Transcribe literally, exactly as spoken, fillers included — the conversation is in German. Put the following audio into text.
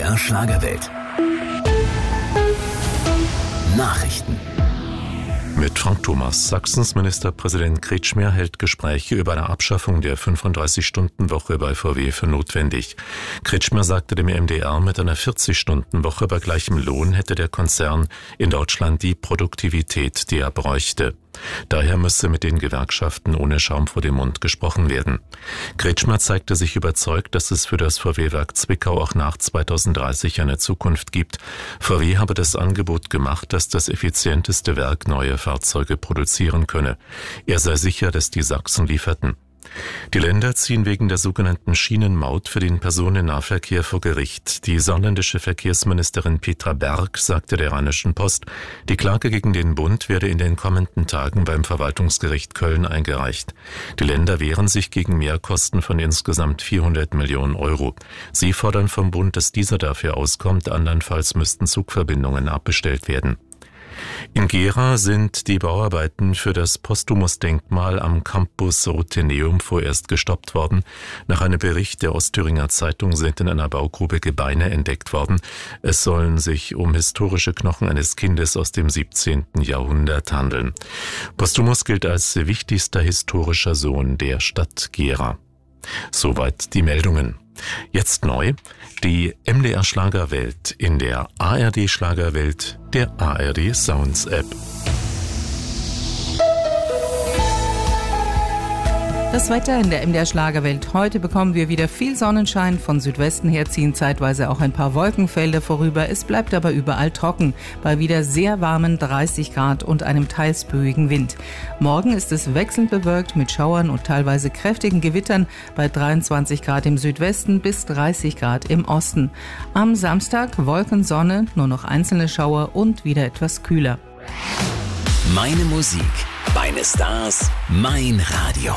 R Schlagerwelt. Nachrichten. Mit Frank Thomas. Sachsens Ministerpräsident Kretschmer hält Gespräche über eine Abschaffung der fünfunddreißig-Stunden-Woche bei V W für notwendig. Kretschmer sagte dem M D R, mit einer vierzig-Stunden-Woche bei gleichem Lohn hätte der Konzern in Deutschland die Produktivität, die er bräuchte. Daher müsse mit den Gewerkschaften ohne Schaum vor dem Mund gesprochen werden. Kretschmer zeigte sich überzeugt, dass es für das V W-Werk Zwickau auch nach zweitausenddreißig eine Zukunft gibt. V W habe das Angebot gemacht, dass das effizienteste Werk neue Fahrzeuge produzieren könne. Er sei sicher, dass die Sachsen lieferten. Die Länder ziehen wegen der sogenannten Schienenmaut für den Personennahverkehr vor Gericht. Die saarländische Verkehrsministerin Petra Berg sagte der Rheinischen Post, die Klage gegen den Bund werde in den kommenden Tagen beim Verwaltungsgericht Köln eingereicht. Die Länder wehren sich gegen Mehrkosten von insgesamt vierhundert Millionen Euro. Sie fordern vom Bund, dass dieser dafür auskommt, andernfalls müssten Zugverbindungen abbestellt werden. In Gera sind die Bauarbeiten für das Postumus-Denkmal am Campus Rotheneum vorerst gestoppt worden. Nach einem Bericht der Ostthüringer Zeitung sind in einer Baugrube Gebeine entdeckt worden. Es sollen sich um historische Knochen eines Kindes aus dem siebzehnten Jahrhundert handeln. Postumus gilt als wichtigster historischer Sohn der Stadt Gera. Soweit die Meldungen. Jetzt neu, die M D R Schlagerwelt in der A R D Schlagerwelt, der A R D Sounds App. Das Wetter in der M D R Schlagerwelt. Heute bekommen wir wieder viel Sonnenschein. Von Südwesten her ziehen zeitweise auch ein paar Wolkenfelder vorüber. Es bleibt aber überall trocken, bei wieder sehr warmen dreißig Grad und einem teils böigen Wind. Morgen ist es wechselnd bewölkt mit Schauern und teilweise kräftigen Gewittern bei dreiundzwanzig Grad im Südwesten bis dreißig Grad im Osten. Am Samstag Wolken, Sonne, nur noch einzelne Schauer und wieder etwas kühler. Meine Musik, meine Stars, mein Radio.